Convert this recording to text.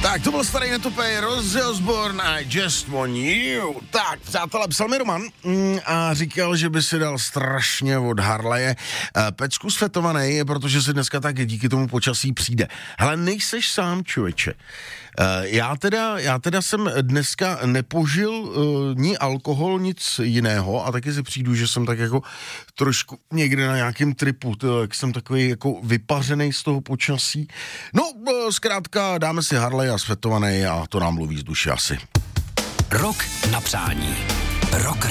Tak, to byl starý netopej Ozzy Osbourne I Just Want You. Tak, přátelé, psal mi Roman a říkal, že by si dal strašně od Harleje pecku svetovaný, protože si dneska tak díky tomu počasí přijde. Hele, nejseš sám, člověče. Já teda jsem dneska nepožil ni alkohol, nic jiného a taky si přijdu, že jsem tak jako trošku někde na nějakém tripu, jak jsem takový jako vypařený z toho počasí. No, zkrátka dáme si Harley a svetovaný a to nám mluví z duše asi. Rok na přání. Rock